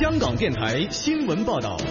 香港电台新闻报道。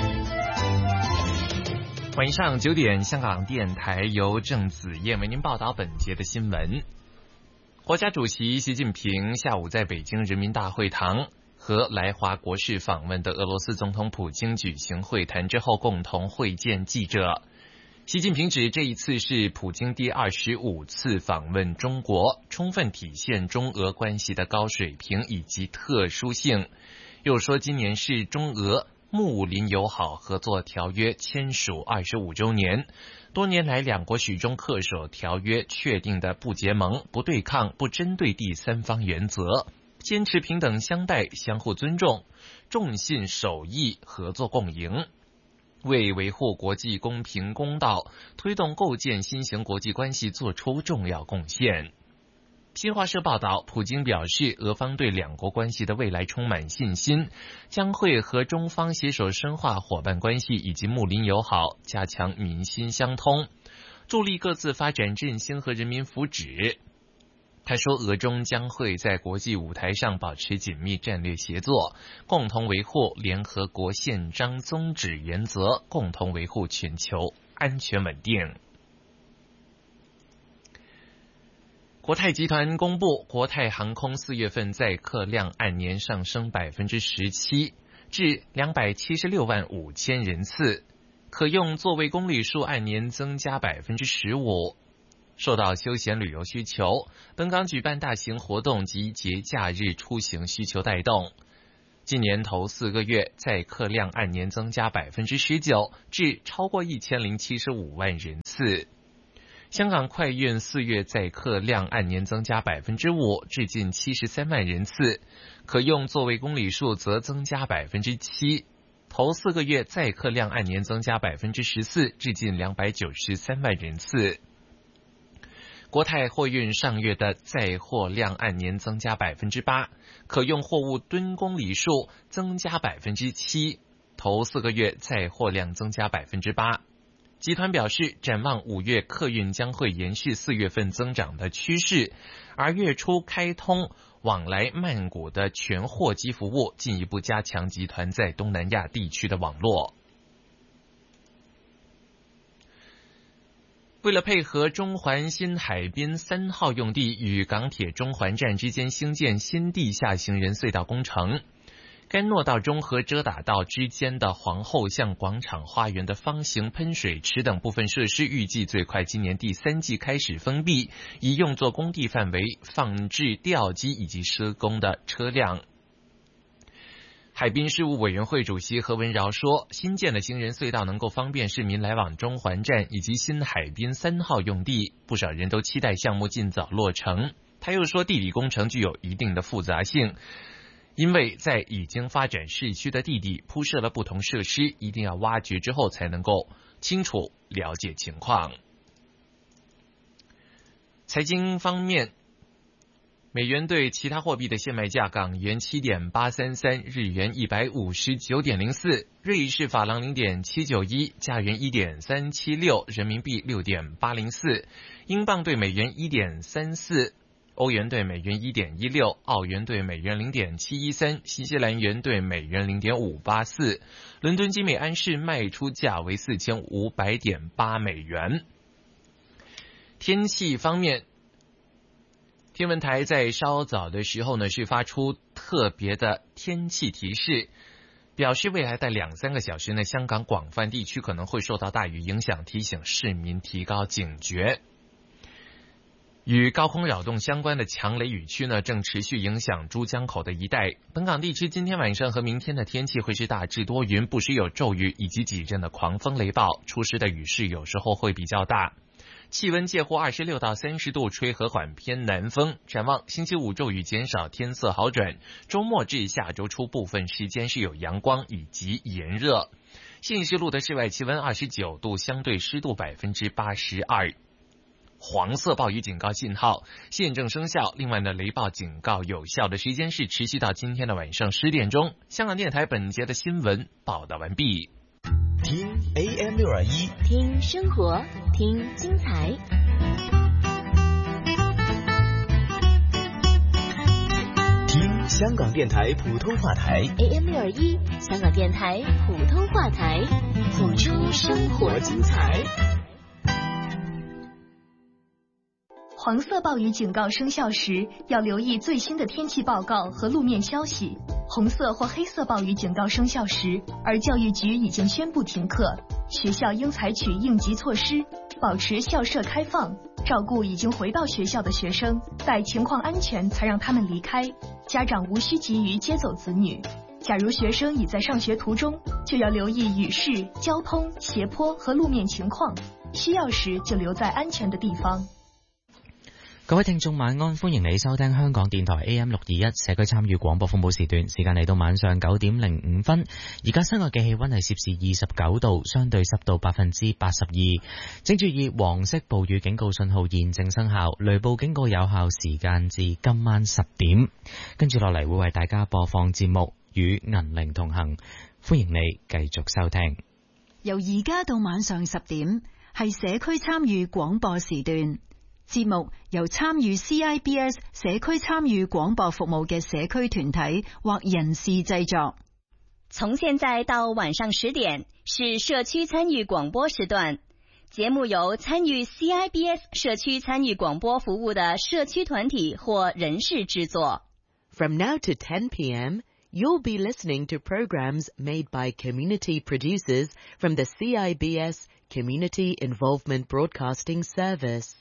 晚上9点，香港电台由郑子燕为您报道本节的新闻。国家主席习近平下午在北京人民大会堂和来华国事访问的俄罗斯总统普京举行会谈之后，共同会见记者。习近平指这一次是普京第25次访问中国，充分体现中俄关系的高水平以及特殊性。又说今年是中俄睦邻友好合作条约签署25周年，多年来两国始终恪守条约确定的不结盟、不对抗、不针对第三方原则，坚持平等相待、相互尊重，重信守义、合作共赢，为维护国际公平公道、推动构建新型国际关系做出重要贡献。新华社报道，普京表示，俄方对两国关系的未来充满信心，将会和中方携手深化伙伴关系以及睦邻友好，加强民心相通，助力各自发展振兴和人民福祉。他说，俄中将会在国际舞台上保持紧密战略协作，共同维护联合国宪章宗旨原则，共同维护全球安全稳定。国泰集团公布，国泰航空4月份载客量按年上升17%，至276万5千人次，可用座位公里数按年增加15%。受到休闲旅游需求、本港举办大型活动及节假日出行需求带动，今年头4个月载客量按年增加19%，至超过1075万人次。香港快运4月载客量按年增加5%，至近73万人次，可用座位公里数则增加7%。头4个月载客量按年增加14%，至近293万人次。国泰货运上月的载货量按年增加8%，可用货物吨公里数增加7%，头4个月载货量增加8%。集团表示，展望5月客运将会延续4月份增长的趋势，而月初开通往来曼谷的全货机服务，进一步加强集团在东南亚地区的网络。为了配合中环新海滨3号用地与港铁中环站之间兴建新地下行人隧道工程，甘诺道中和遮打道之间的皇后巷广场花园的方形喷水池等部分设施，预计最快今年第3季开始封闭，以用作工地范围放置吊机以及施工的车辆。海滨事务委员会主席何文饶说，新建的行人隧道能够方便市民来往中环站以及新海滨3号用地，不少人都期待项目尽早落成。他又说，地理工程具有一定的复杂性，因为在已经发展市区的地底铺设了不同设施，一定要挖掘之后才能够清楚了解情况。财经方面，美元对其他货币的现卖价：港元7.833，日元159.04，瑞士法郎0.791，加元1.376，人民币6.804，英镑对美元1.34。欧元对美元1.16，澳元对美元0.713，新西兰元对美元0.584。伦敦金每安士卖出价为4500.8美元。天气方面，天文台在稍早的时候呢是发出特别的天气提示，表示未来的2-3个小时呢，香港广泛地区可能会受到大雨影响，提醒市民提高警觉。与高空扰动相关的强雷雨区呢，正持续影响珠江口的一带。本港地区今天晚上和明天的天气会是大致多云，不时有骤雨以及几阵的狂风雷暴，出湿的雨势有时候会比较大。气温介乎26到30度，吹和缓偏南风。展望星期5骤雨减少，天色好转，周末至下周初部分时间是有阳光以及炎热。信息路的室外气温29度，相对湿度82%。黄色暴雨警告信号现正生效，另外呢，雷暴警告有效的时间是持续到今天的晚上10点钟。香港电台本节的新闻报道完毕。 听 AM621， 听生活，听精彩。 听香港電台普通話台 AM621，香港電台普通話台，谱出生活精彩。 黄色暴雨警告生效时，要留意最新的天气报告和路面消息。红色或黑色暴雨警告生效时，而教育局已经宣布停课，学校应采取应急措施，保持校舍开放，照顾已经回到学校的学生，待情况安全才让他们离开。家长无需急于接走子女。假如学生已在上学途中，就要留意雨势、交通、斜坡和路面情况，需要時就留在安全的地方。 各位聽眾晚安，歡迎你收聽香港電台 AM621 社區參與廣播服務時段，時間嚟到晚上9點05分。而家室外嘅氣溫係攝氏29度，相對濕度82%。正注意黃色暴雨警告信號現正生效，雷暴警告有效時間至今晚10點。跟住落嚟會為大家播放節目與銀鈴同行，歡迎你繼續收聽。 由而家到晚上10點係社區參與廣播時段。節目由參與 CIBS 社區參與廣播服務嘅社區團體或人士製作。 從現在到晚上10點是社區參與廣播時段，節目由參與 CIBS 社區參與廣播服務的社區團體或人士製作。 From now to 10 p.m., you'll be listening to programs made by community producers from the CIBS Community Involvement Broadcasting Service.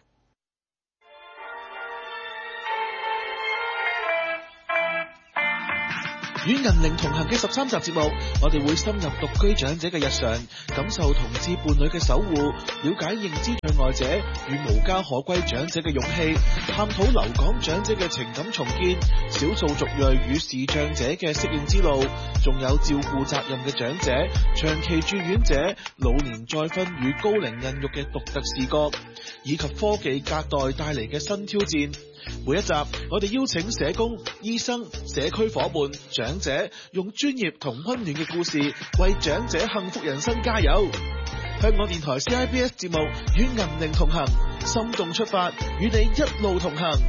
與銀鈴同行嘅13集節目，我哋會深入獨居長者嘅日常，感受同志伴侶嘅守護，了解認知障礙者與無家可歸長者嘅勇氣，探討留港長者嘅情感重建，少數族裔與視障者嘅適應之路，仲有照顧責任嘅長者、長期住院者、老年再婚與高齡孕育嘅獨特視覺，以及科技隔代帶嚟嘅新挑戰。每一集我哋邀請社工、醫生、社區夥伴、長者，用專業同溫暖嘅故事為長者幸福人生加油。香港電台 CIBS 節目與銀鈴同行，心動出發，與你一路同行。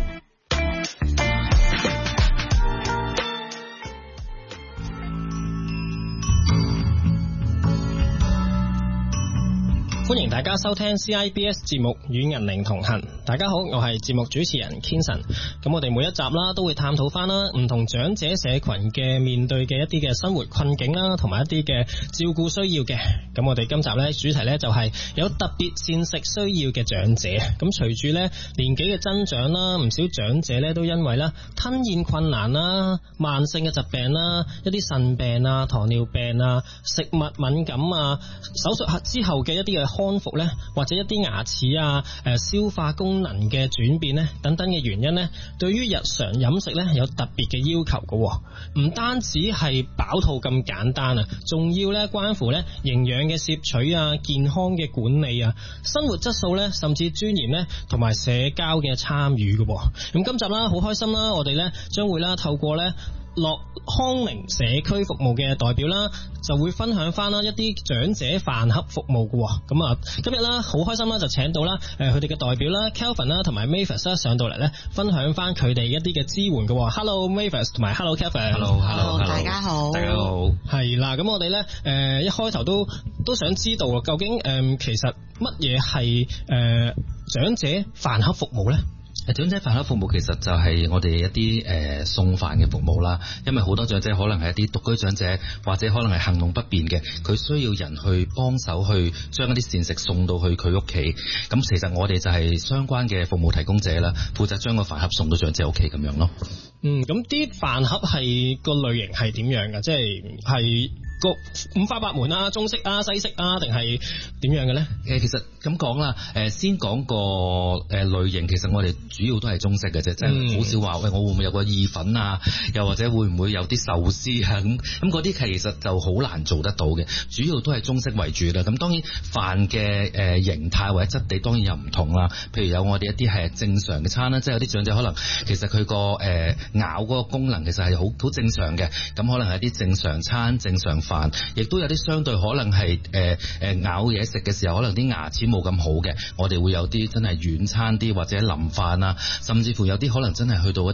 歡迎大家收聽 CIBS 節目與銀鈴同行。大家好，我係節目主持人 Kinson。咁我哋每一集啦都會探討翻啦唔同長者社群嘅面對嘅一啲嘅生活困境啦，同埋一啲嘅照顧需要嘅。咁我哋今集咧主題咧就係有特別膳食需要嘅長者。咁隨住咧年紀嘅增長啦，唔少長者咧都因為啦吞嚥困難啦、慢性嘅疾病啦、一啲腎病啊、糖尿病啊、食物敏感啊、手術之後嘅一啲嘅康復咧，或者一啲牙齒啊、消化功能嘅轉變咧等等嘅原因咧，對於日常飲食咧有特別嘅要求嘅。唔單止係飽肚咁簡單啊，仲要咧關乎咧營養嘅攝取啊、健康嘅管理啊、生活質素咧，甚至尊嚴咧同埋社交嘅參與嘅。咁今集啦，好開心啦，我哋咧將會啦透過咧樂康寧社區服務嘅代表啦，就會分享翻啦一啲長者飯盒服務嘅。咁啊，今日啦好開心啦，就請到啦佢哋嘅代表啦 Kelvin 啦同埋 Mavis 啦上到嚟咧，分享翻佢哋一啲嘅支援嘅。Hello Mavis 同埋 Hello Kelvin。Hello， 大家好。 大家好。係啦，咁我哋咧一開頭都想知道究竟其實乜嘢係長者飯盒服務咧？ 長者飯盒服務其實就係我哋一啲送飯嘅服務啦，因為好多長者可能係一啲獨居長者，或者可能係行動不便嘅，佢需要人去幫手去將一啲膳食送到去佢屋企。咁其實我哋就係相關嘅服務提供者啦，負責將個飯盒送到長者屋企咁樣咯。 咁啲飯盒係個類型係點樣㗎？即係個五花八門啊，中式啊、西式啊，定係點樣嘅咧？ 其實咁講啦，先講個類型，其實我哋主要都係中式嘅啫，即係好少話喂，我會唔會有個意粉啊？又或者會唔會有啲壽司啊？咁嗰啲其實就好難做得到嘅，主要都係中式為主啦。咁當然飯嘅形態或者質地當然又唔同啦。譬如有我哋一啲係正常嘅餐啦，即係有啲長者可能其實佢個咬嗰個功能其實係好正常嘅，咁可能係一啲正常餐、正常飯。亦都有啲相對可能係咬嘢食嘅時候，可能啲牙齒冇咁好嘅，我哋會有啲真係軟餐啲或者腍飯啊，甚至乎有啲可能真係去到一啲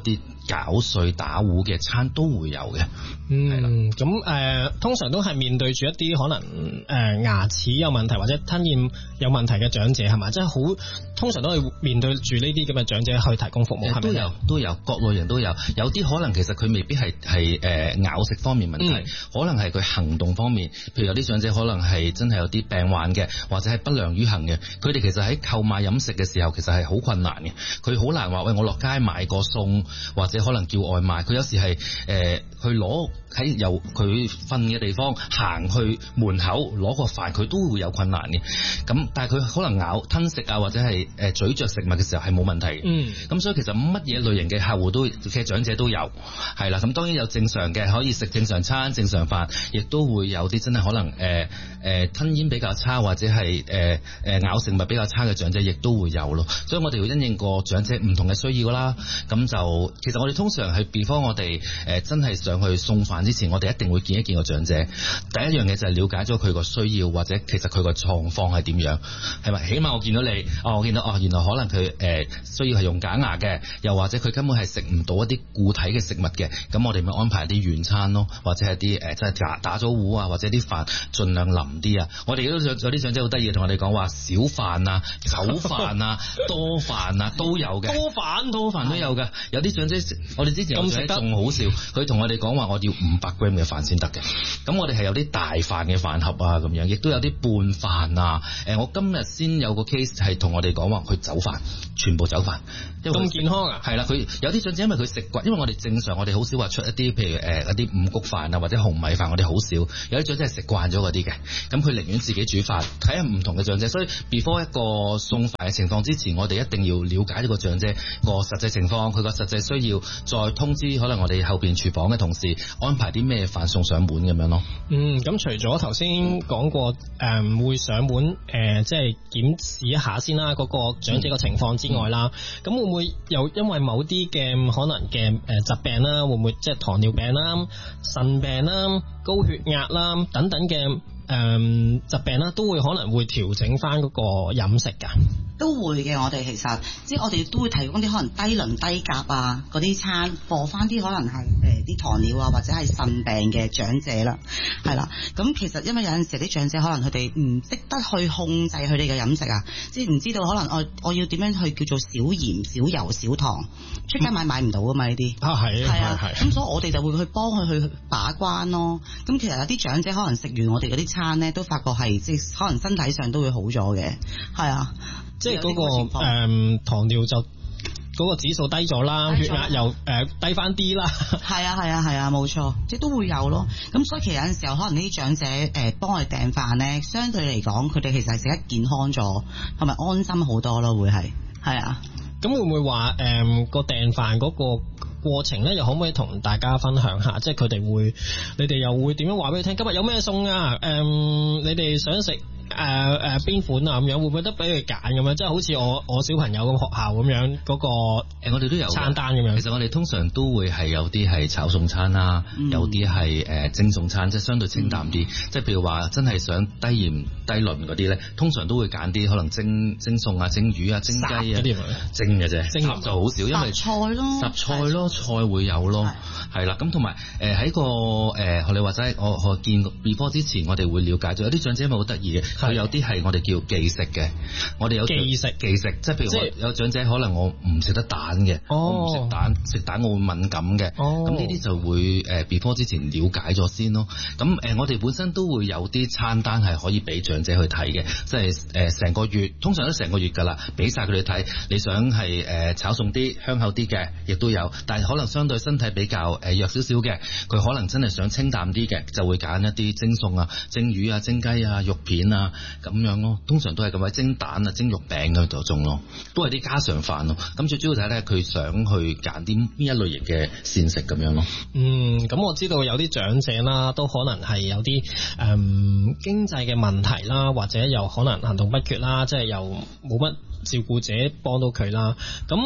攪碎打糊嘅餐都會有嘅。 咁通常都係面對住一啲可能牙齒有問題或者吞咽有問題嘅長者係咪？即係好通常都係面對住呢啲咁嘅長者去提供服務，係咪？ 都有各類人都有，有啲可能其實佢未必係咬食方面問題，可能係佢行動方面，譬如有啲長者可能係真係有啲病患嘅，或者係不良於行嘅，佢哋其實喺購買飲食嘅時候其實係好困難嘅，佢好難話喂我落街買個餸或者可能叫外賣，佢有時係去攞喺由佢瞓嘅地方行去門口攞個飯，佢都會有困難嘅。咁但係佢可能咬吞食啊或者係咀嚼食物嘅時候係冇問題嘅。咁所以其實乜嘢類型嘅客戶嘅長者都有，係啦。咁當然有正常嘅可以食正常餐正常飯，亦都會有啲真係可能吞咽比較差或者係咬食物比較差嘅長者，亦都會有咯。所以我哋會因應個長者唔同嘅需要啦。咁就其實我哋通常係 before 我哋真係上去送飯之前，我哋一定會見一見個長者。第一樣嘢就係了解咗佢個需要，或者其實佢個狀況係點樣，係咪？起碼我見到你，我見到原來可能佢需要係用假牙嘅，又或者佢根本係食唔到一啲固體嘅食物嘅，咁我哋咪安排啲軟餐咯，或者係啲即係打咗糊啊，或者啲飯盡量腍啲啊。我哋都有啲長者好得意，同我哋講話少飯啊、酒飯啊、多飯啊都有嘅，多飯都有嘅。有啲長者我哋之前有長者仲好笑，佢同我哋講話我要500g 嘅飯先得嘅。咁我哋係有啲大飯嘅飯盒啊咁樣，亦都有啲半飯啊。我今日先有個 case 係同我哋講話佢走飯，全部走飯。 咁健康啊？ 係啦，佢有啲長者因為佢食慣，因為我哋正常我哋好少話出一啲譬如一啲五穀飯啊或者紅米飯，我哋好少。有啲長者係食慣咗嗰啲嘅，咁佢寧願自己煮飯。睇下唔同嘅長者，所以 before 一個送飯嘅情況之前，我哋一定要了解呢個長者個實際情況，佢個實際需要，再通知可能我哋後邊廚房嘅同事安排啲咩飯送上門咁樣咯。 咁除咗頭先講過會上門即係檢視一下先啦，嗰個長者嘅情況之外啦，咁會唔會又因為某啲嘅可能嘅疾病啦，會唔會即係糖尿病啦、腎病啦、高血壓啦等等嘅疾病啦，都會可能會調整翻嗰個飲食㗎。 都會嘅，我哋其實即係我哋都會提供啲可能低磷低鉀啊嗰啲餐，貨翻啲可能係啲糖尿啊或者係腎病嘅長者啦，係啦。咁其實因為有陣時啲長者可能佢哋唔識得去控制佢哋嘅飲食啊，即係唔知道可能我要點樣去叫做少鹽少油少糖，出街買唔到㗎嘛呢啲。係啊，咁所以我哋就會去幫佢去把關咯。咁其實有啲長者可能食完我哋嗰啲餐咧，都發覺係即係可能身體上都會好咗嘅，係啊。 即係嗰個糖尿就嗰個指數低咗啦，血壓又低翻啲啦。 係啊，冇錯，即係都會有咯。咁所以其實有陣時候可能呢啲長者幫我哋訂飯咧，相對嚟講佢哋其實係食得健康咗，同埋安心好多咯，會係啊。 咁會唔會話個訂飯嗰個過程咧，又可唔可以同大家分享下？即係你哋又會點樣話俾佢聽？今日有咩餸啊？你哋想食邊款啊？咁樣會唔會得俾佢揀咁樣？即係好似我小朋友咁學校咁樣嗰個我哋都有餐單咁樣。 其實我哋通常都會係有啲係炒餸餐啦，有啲係蒸餸餐，即係相對清淡啲。即係譬如話真係想低鹽低磷嗰啲咧，通常都會揀啲可能蒸餸啊、蒸魚啊、蒸雞啊，蒸嘅啫，蒸就好少，因為雜菜咯，菜會有咯，係啦。咁同埋喺個學你話齋，我見 before 之前，我哋會了解咗有啲長者咪好得意嘅，佢有啲係我哋叫忌食嘅，我哋有忌食，即係譬如有長者可能我唔食得蛋嘅，我唔食蛋，食蛋我會敏感嘅，咁呢啲就會before 之前了解咗先咯。咁我哋本身都會有啲餐單係可以俾長者去睇嘅，即係成個月，通常都成個月㗎啦，俾晒佢哋睇。你想係炒餸啲香口啲嘅，亦都有，但係可能相對身體比較弱少少嘅，佢可能真係想清淡啲嘅，就會揀一啲蒸餸啊、蒸魚啊、蒸雞啊、肉片啊咁樣咯。通常都係咁樣，蒸蛋啊、蒸肉餅嗰種咯，都係啲家常飯咯。咁最主要睇咧，佢想去揀啲邊一類型嘅膳食咁樣咯。 咁我知道有啲長者啦，都可能係有啲經濟嘅問題啦，或者又可能行動不決啦，即係又冇乜照顧者幫到佢啦。咁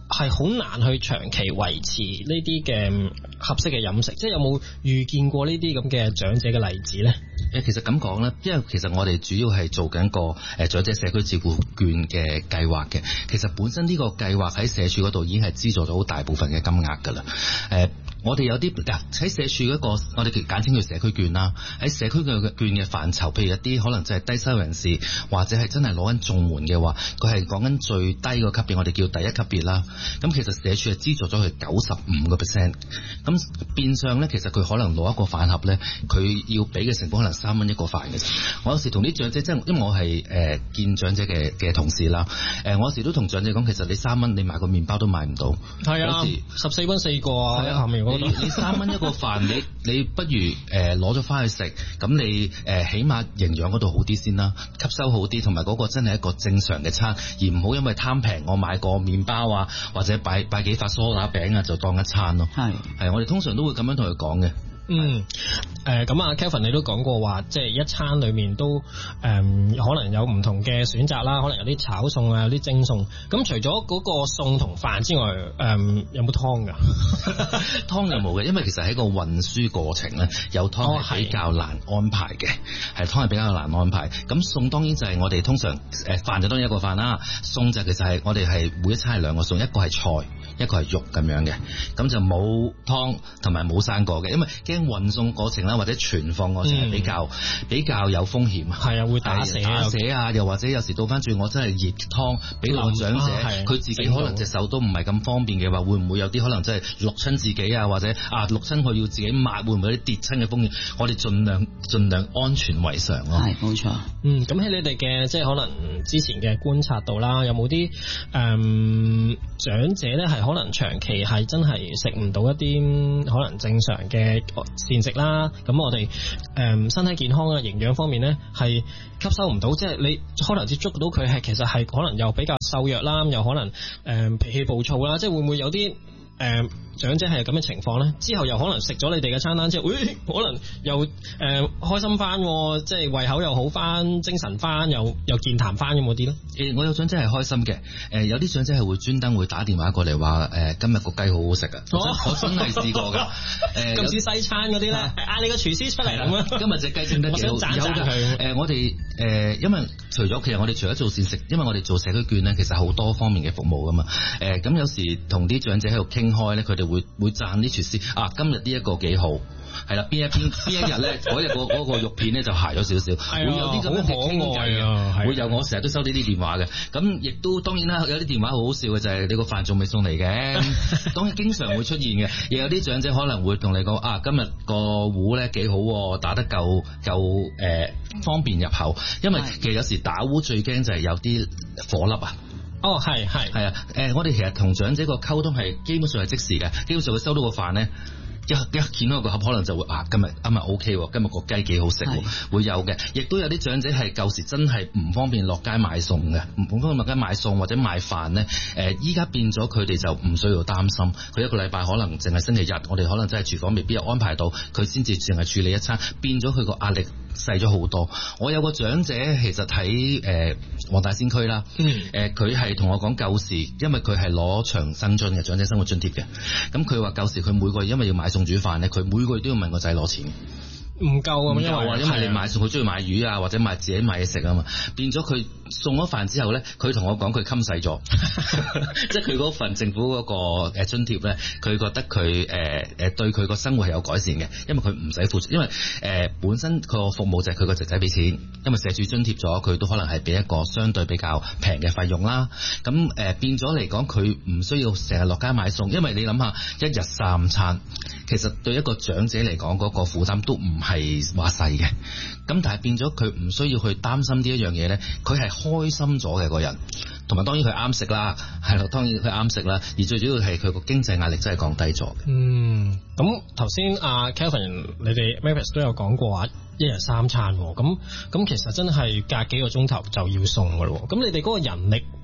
係好難去長期維持呢啲嘅合適嘅飲食，即係有冇遇見過呢啲咁嘅長者嘅例子咧？ 其實咁講咧，因為其實我哋主要係做緊個長者社區照顧券嘅計劃嘅。其實本身呢個計劃喺社署嗰度已經係資助咗好大部分嘅金額㗎啦。我哋有啲喺社署嗰個，我哋簡稱叫社區券啦。喺社區嘅券嘅範疇，譬如一啲可能就係低收入人士，或者係真係攞緊綜援嘅話，佢係講緊最低個級別，我哋叫第一級別啦。咁其實社署係資助咗佢95%。咁變相咧，其實佢可能攞一個飯盒咧，佢要俾嘅成本可能3蚊一個飯嘅啫。我有時同啲長者，即係因為我係見長者嘅同事啦。我有時都同長者講，其實你3蚊你買個麵包都買唔到。係啊，有時14蚊4個啊。係啊，你3蚊一個飯，你不如攞咗翻去食，咁你起碼營養嗰度好啲先啦，吸收好啲，同埋嗰個真係一個正常嘅餐，而唔好因為貪平，我買個麵包啊，或者擺幾塊梳打餅啊，就當一餐咯。係，我哋通常都會咁樣同佢講嘅。 咁啊 Kelvin 你都講過話，即係一餐裏面都可能有唔同嘅選擇啦，可能有啲炒餸啊，有啲蒸餸。咁除咗嗰個餸同飯之外，有冇湯㗎？ 湯就冇嘅，因為其實喺個運輸過程咧，有湯係比較難安排嘅，係湯係比較難安排。咁餸當然就係我哋通常飯就當然一個飯啦，餸就其實係我哋係每一餐係2個餸，一個係菜，一個係肉咁樣嘅，咁就冇湯同埋冇生果嘅，因為驚運送過程啦或者存放過程係比較有風險。係啊，會打瀉啊，又或者有時倒翻轉我真係熱湯俾到個長者，佢自己可能隻手都唔係咁方便嘅話，會唔會有啲可能真係淥親自己啊，或者淥親佢要自己抹，會唔會有啲跌親嘅風險？我哋盡量安全為上咯。係，冇錯。 咁喺你哋嘅即係可能之前嘅觀察度啦，有冇啲長者咧係可能長期係真係食唔到一啲可能正常嘅膳食啦，咁我哋身體健康啊營養方面咧係吸收唔到，即係你可能接觸到佢係其實係可能又比較瘦弱啦，又可能脾氣暴躁啦，即係會唔會有啲長者係咁嘅情況咧？之後又可能食咗你哋嘅餐單之後，可能又開心翻，即係胃口又好翻，精神翻，又健談翻咁嗰啲咧？ 我有長者係開心嘅，有啲長者係會專登會打電話過嚟話今日個雞好好食啊！我真係試過㗎。 咁似西餐嗰啲咧，嗌你個廚師出嚟咁樣。 今日隻雞整得幾好，有㗎。我哋因為其實我哋除咗做膳食，因為我哋做社區券咧，其實好多方面嘅服務噶嘛。咁有時同啲長者喺度傾開咧，佢哋會讚啲廚師啊，今日呢一個幾好。係啦，邊一日咧，嗰日嗰個肉片咧就鞋咗少少，會有啲咁嘅傾偈嘅，會有我成日都收呢啲電話嘅。咁亦都當然啦，有啲電話好好笑嘅就係你個飯仲未送嚟嘅，當然經常會出現嘅。亦有啲長者可能會同你講啊，今日個糊咧幾好，打得夠方便入口，因為其實有時打糊最驚就係有啲火粒啊。 係啊，我哋其實同長者個溝通係基本上係即時嘅，基本上佢收到個飯咧。一見到個盒可能就會今日OK 喎，今日個雞幾好食喎，會有嘅。亦都有啲長者係舊時真係唔方便落街買餸嘅，唔方便落街買餸或者買飯咧。依家變咗佢哋就唔需要擔心，佢一個禮拜可能淨係星期日，我哋可能真係廚房未必有安排到，佢先至淨係處理一餐，變咗佢個壓力細咗好多。我有個長者其實喺黃大仙區啦，佢係同我講舊時，因為佢係攞長生津嘅長者生活津貼嘅，咁佢話舊時佢每個月因為要買餸煮飯咧，佢每個月都要問個仔攞錢。 唔夠啊， 因為你買餸，佢中意買魚啊，或者自己買嘢食啊嘛，變咗佢送咗飯之後咧，佢同我講佢襟使咗，即係佢嗰份政府嗰個津貼咧，佢覺得佢對佢個生活係有改善嘅，因為佢唔使付出，因為本身個服務就係佢個仔仔俾錢，因為社署津貼咗，佢都可能係俾一個相對比較平嘅費用啦。咁變咗嚟講，佢唔需要成日落街買餸，因為你諗下一日3餐，其實對一個長者嚟講嗰個負擔都唔係話細嘅，咁但係變咗佢唔需要去擔心呢一樣嘢咧，佢係開心咗嘅個人，同埋當然佢啱食啦，係咯，當然佢啱食啦，而最主要係佢個經濟壓力真係降低咗嘅。 咁頭先阿 Kelvin 你哋 Mavis 都有講過話一日3餐，咁其實真係隔幾個鐘頭就要送噶咯。咁你哋嗰個人力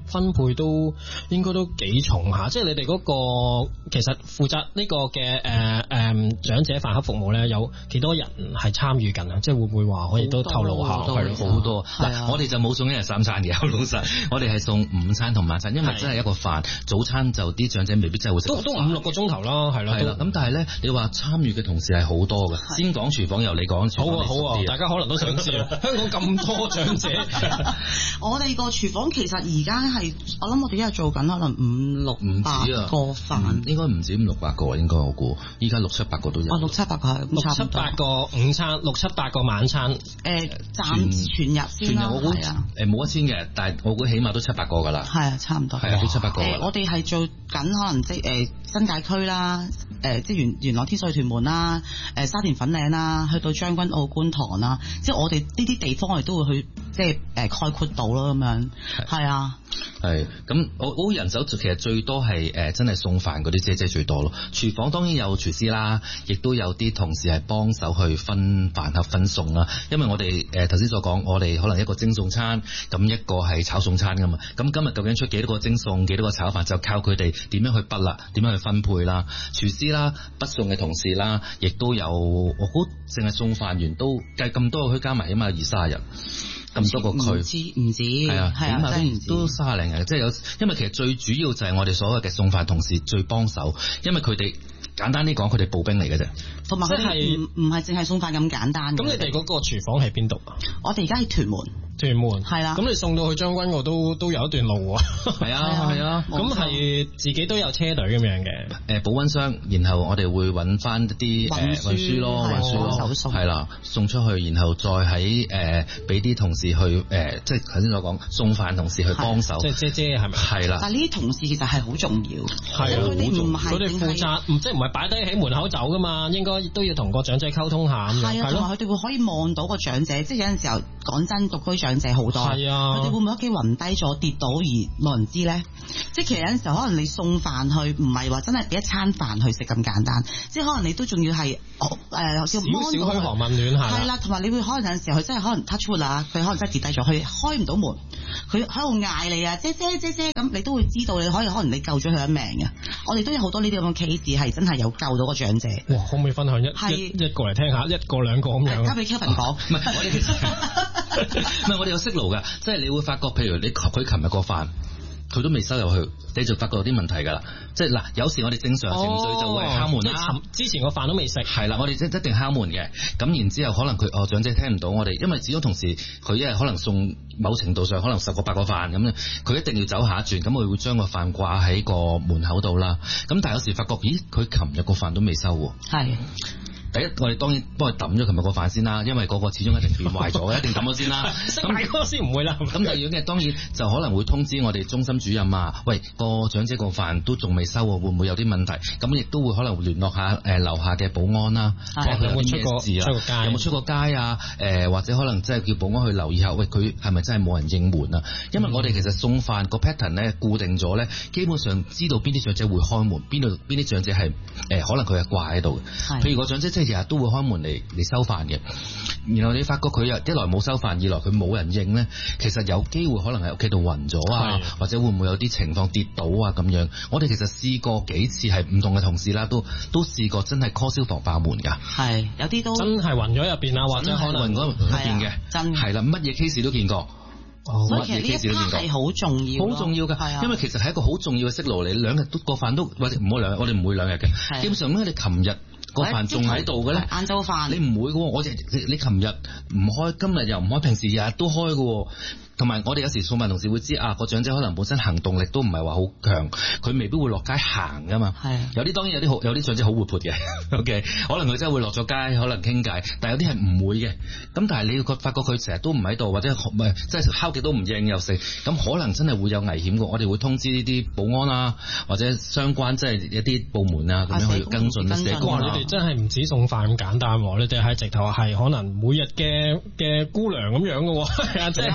分配都應該都幾重下，即係你哋嗰個其實負責呢個嘅長者飯盒服務咧，有幾多人係參與緊啊？即係會唔會話可以都透露下？ 係好多。嗱，我哋就冇送一日三餐嘅，老實，我哋係送午餐同晚餐，因為真係一個飯，早餐就啲長者未必真係會食。 都5-6個鐘頭啦，係啦。 係啦，咁但係咧，你話參與嘅同事係好多嘅。先講廚房，由你講廚房。 好啊，大家可能都想知啦。香港咁多長者， 我哋個廚房其實而家係，我諗我哋一日做緊可能500-600個飯， 應該唔止500-600個，應該我估，依家600-700個都有。 600-700個係 600-700個午餐，600-700個晚餐。 暫時全日先啦，係啊。 冇1000嘅，但係我估起碼都700個㗎啦。 係啊，差唔多。 係啊，都700個。 我哋係做緊可能即係新界區啦，即係元朗天水屯門啦，沙田粉嶺啦，去到將軍澳觀塘啦，即係我哋呢啲地方我哋都會去即係概括到咯咁樣。係啊。 係咁，我人手其實最多係真係送飯嗰啲姐姐最多咯。廚房當然有廚師啦，亦都有啲同事係幫手去分飯盒分餸啦。因為我哋頭先所講，我哋可能一個蒸餸餐，咁一個係炒餸餐噶嘛。咁今日究竟出幾多個蒸餸，幾多個炒飯，就靠佢哋點樣去筆啦，點樣去分配啦。廚師啦，筆餸嘅同事啦，亦都有，我估淨係送飯員都計咁多個區加埋，起碼20-30人。咁多個區唔止，係啊， 起碼都30零人，即係有，因為其實最主要就係我哋所有嘅送飯同事最幫手，因為佢哋簡單啲講，佢哋步兵嚟嘅啫， 同埋佢哋唔係淨係送飯咁簡單。 咁你哋嗰個廚房喺邊度啊？ 我哋而家喺屯門。 屯門係啦， 咁你送到去將軍澳都有一段路喎。 係啊， 咁係自己都有車隊咁樣嘅。 保溫箱，然後我哋會揾翻啲運輸咯，係啦，送出去，然後再喺俾啲同事去即係頭先所講送飯同事去幫手， 即係姐係咪？ 係啦。 但係呢啲同事其實係好重要， 係啊，好重要。佢哋負責即係唔係擺低喺門口走噶嘛？應該都要同個長者溝通下咁樣。 係啊，同埋佢哋會可以望到個長者，即係有陣時候講真，獨居長者好多， 係啊， 佢哋會唔會屋企暈低咗跌倒而冇人知咧？即係其實有陣時候可能你送飯去，唔係話真係俾一餐飯去食咁簡單，即係可能你都仲要係少噓寒問暖下。 係啦，同埋你會可能有陣時候佢真係可能 touch wood 啊，佢可能真係跌低咗，佢開唔到門，佢喺度嗌你啊，姐姐咁，你都會知道你可能你救咗佢一命嘅。我哋都有好多呢啲咁嘅 case 係真係有救到個長者。 哇，可唔可以分享一個嚟聽下，一個兩個咁樣？ 交俾 Kevin 講。 唔係我哋其實唔係我哋有識路㗎，即係你會發覺，譬如佢琴日個飯，佢都未收入去，你就發覺有啲問題㗎啦。即係嗱，有時我哋正常程序就會敲門啦。 之前個飯都未食。 係啦，我哋一定敲門嘅。咁然之後可能佢長者聽唔到我哋，因為始終同時佢一日可能送某程度上可能10個8個飯咁咧，佢一定要走下一轉，咁佢會將個飯掛喺個門口度啦。咁但係有時發覺，咦，佢琴日個飯都未收喎。 係。 第一，我哋當然幫佢抌咗琴日個飯先啦，因為嗰個始終一定變壞咗，一定抌咗先啦。 咁大哥先唔會啦。 咁第二樣嘅當然就可能會通知我哋中心主任啊，喂，個長者個飯都仲未收喎，會唔會有啲問題？咁亦都會可能聯絡下樓下嘅保安啦，睇下佢有啲咩事啊，有冇出過街啊？或者可能即係叫保安去留意下，喂，佢係咪真係冇人應門啊？因為我哋其實送飯個 pattern 咧固定咗咧，基本上知道邊啲長者會開門，邊啲長者係可能佢係掛喺度嘅。譬如個長者即係日日都會開門嚟收飯嘅，然後你發覺佢一來冇收飯，二來佢冇人應咧，其實有機會可能喺屋企度暈咗啊，或者會唔會有啲情況跌倒啊咁樣。我哋其實試過幾次係唔同嘅同事啦，都試過真係 call 消防爆門㗎。 係有啲都真係暈咗入邊啊，或者可能暈咗入邊嘅，真係啦，乜嘢 case 都見過。 所以其實呢一 part 係好重要， 好重要㗎，因為其實係一個好重要嘅息路嚟。2日都個飯都或者唔好2日，我哋唔會2日嘅。基本上咧，你琴日個飯仲喺度嘅咧， 晏晝飯你唔會嘅喎。你琴日唔開，今日又唔開，平時日日都開嘅喎。同埋我哋有時送飯同事會知個長者可能本身行動力都唔係話好強，佢未必會落街行噶嘛。係有啲當然有啲長者好活潑嘅，OK， 可能佢真係會落咗街，可能傾偈，但係有啲係唔會嘅。咁但係你發覺佢成日都唔喺度，或者即係敲極都唔應又食，咁可能真係會有危險嘅。我哋會通知呢啲保安啊，或者相關即係一啲部門啊咁樣去跟進社工。 你哋真係唔止送飯咁簡單喎，你哋係直頭係可能每日嘅姑娘咁樣嘅喎，即係㗎。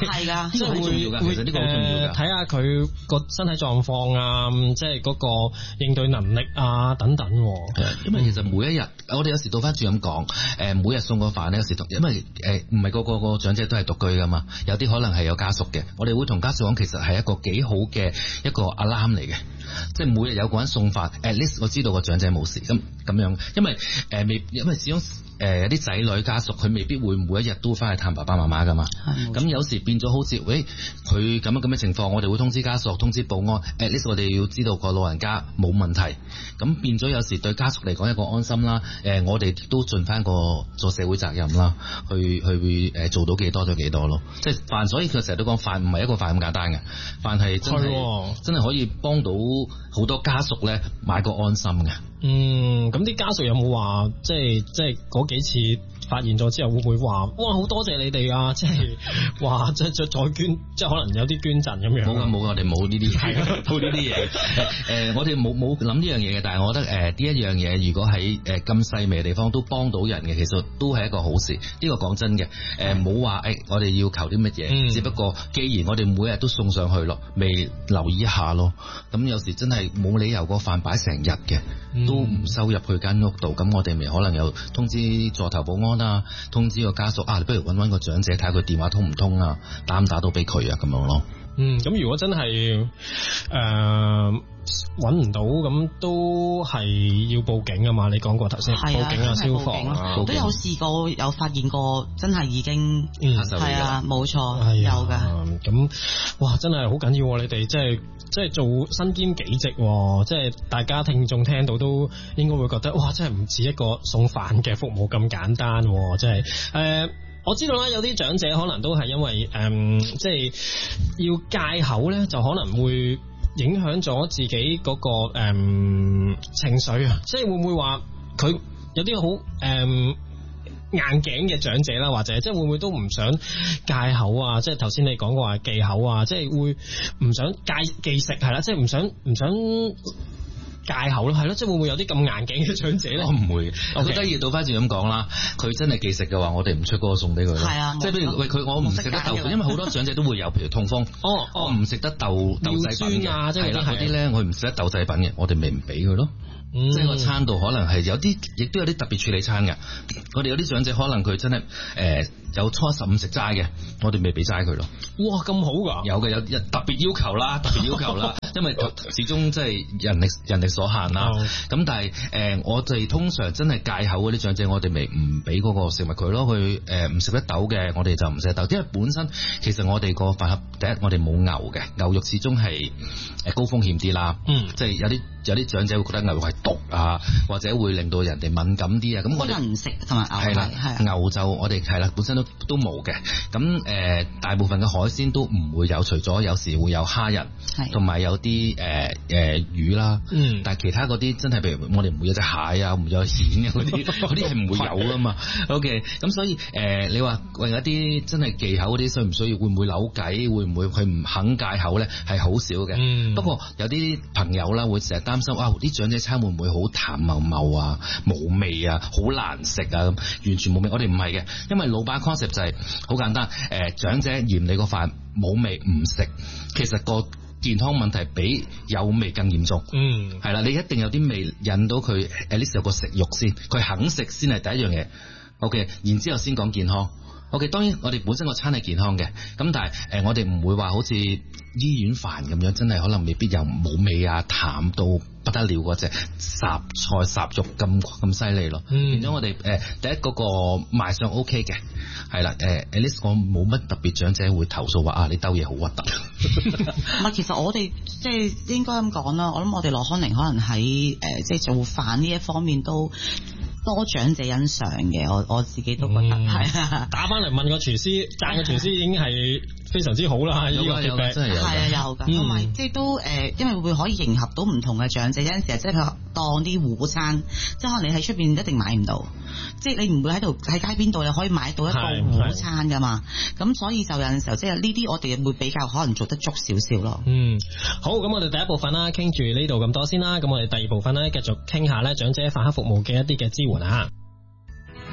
啊， 呢個好重要㗎，其實呢個好重要㗎。 睇下佢個身體狀況啊，即係嗰個應對能力啊等等。 因為其實每一日，我哋有時倒翻轉咁講，每日送個飯呢，有時因為唔係個長者都係獨居㗎嘛，有啲可能係有家屬嘅，我哋會同家屬講，其實係一個幾好嘅一個 alarm 嚟嘅，即係每日有個人送飯 ，at least 我知道個長者冇事咁樣，因為始終有啲仔女家屬佢未必會每一日都翻去探爸爸媽媽㗎嘛，咁有時變咗好似佢咁嘅情況，我哋會通知家屬、通知保安 ，at least 我哋要知道個老人家冇問題，咁變咗有時對家屬嚟講一個安心啦。我哋都盡翻個做社會責任啦，去做到幾多就幾多咯。即係飯，所以佢成日都講飯唔係一個飯咁簡單嘅，飯係真係可以幫到好多家屬咧買個安心嘅。 咁啲家屬有冇話即係嗰幾次發現咗之後會唔會話哇好多謝你哋啊？即係話再捐，即係可能有啲捐贈咁樣。 冇我哋冇呢啲嘢，冇呢啲嘢。我哋冇諗呢樣嘢嘅，但係我覺得呢一樣嘢如果喺咁細微嘅地方都幫到人嘅，其實都係一個好事。呢個講真嘅，冇話我哋要求啲乜嘢，只不過既然我哋每日都送上去咯，未留意一下咯。咁有時真係冇理由個飯擺成日嘅。都唔收入去間屋度，咁我哋咪可能有通知座頭保安啊，通知個家屬啊，你不如搵個長者睇下佢電話通唔通啊，打唔打到俾佢啊，咁樣咯。 咁如果真係搵唔到，咁都係要報警啊嘛？你講過頭先，報警啊，消防啊， 都有試過，有發現過，真係已經係啊，冇錯，有噶。 咁哇，真係好緊要喎！你哋即係做身兼幾職，即係大家聽眾聽到都應該會覺得哇，真係唔止一個送飯嘅服務咁簡單，即係我知道啦，有啲長者可能都係因為即係要戒口咧，就可能會影響咗自己嗰個情緒啊，即係會唔會話佢有啲好硬頸嘅長者啦，或者即係會唔會都唔想戒口啊？即係頭先你講過話忌口啊，即係會唔想忌食係啦，即係唔想戒口咯，係咯，即係會唔會有啲咁硬頸嘅長者咧？ 我唔會，我覺得要倒翻轉咁講啦。佢真係忌食嘅話，我哋唔出嗰個餸俾佢咯。係啊，即係譬如我唔食得豆腐，因為好多長者都會有，譬如痛風。我唔食得豆製品嘅，係啦，嗰啲咧我唔食得豆製品嘅，我哋咪唔俾佢咯。即係個餐度可能係有啲，亦都有啲特別處理餐嘅。我哋有啲長者可能佢真係有初15食齋嘅，我哋未俾齋佢咯。 哇，咁好噶！ 有嘅，有特別要求啦，因為始終即係人力所限啦。咁但係我哋通常真係戒口嗰啲長者，我哋咪唔俾嗰個食物佢咯。佢唔食得豆嘅，我哋就唔食得豆，因為本身其實我哋個飯盒第一我哋冇牛嘅，牛肉始終係高風險啲啦。即係有啲長者會覺得牛肉係毒啊，或者會令到人哋敏感啲啊。咁我哋唔食同埋牛係啦，牛就我哋係啦，本身都冇嘅。咁大部分嘅海鮮都唔會有，除咗有時會有蝦仁，同埋有啲魚啦。但係其他嗰啲真係譬如我哋唔會有隻蟹啊，唔會有蜆嘅嗰啲係唔會有噶嘛。OK， 咁所以你話為一啲真係忌口嗰啲需唔需要？會唔會扭計？會唔會佢唔肯戒口咧？係好少嘅。不過有啲朋友啦會成日擔心啊，啲長者餐會唔會好淡茂茂啊、冇味啊、好難食啊咁？完全冇味，我哋唔係嘅，因為老闆 concept 就係好簡單。長者嫌你個飯冇味唔食，其實個健康問題比有味更嚴重。係啦，你一定有啲味引到佢，at least有個食慾先，佢肯食先係第一樣嘢。OK， 然之後先講健康。OK， 當然我哋本身個餐係健康嘅，咁但係我哋唔會話好似醫院飯咁樣，真係可能未必有冇味啊、淡到不得了嗰隻霎菜霎肉咁犀利咯。變咗我哋第一嗰個賣相 OK 嘅，係啦，at least 我冇乜特別長者會投訴話你兜嘢好核突。 唔係，其實我哋即係應該咁講啦。我諗我哋羅康寧可能喺即係做飯呢一方面都多長者欣賞嘅，我自己都覺得係啊。 打翻嚟問個廚師，讚個廚師已經係非常之好啦。有真係有，係啊有㗎。同埋即係都因為會可以迎合到唔同嘅長者。有陣時即係佢當啲糊餐，即係可能你喺出邊一定買唔到，即係你唔會喺街邊度你可以買到一個糊餐㗎嘛。咁所以就有陣時候即係呢啲我哋會比較可能做得足少少咯。 好，咁我哋第一部分啦，傾住呢度咁多先啦。咁我哋第二部分咧繼續傾下咧長者飯盒服務嘅一啲嘅支援啊。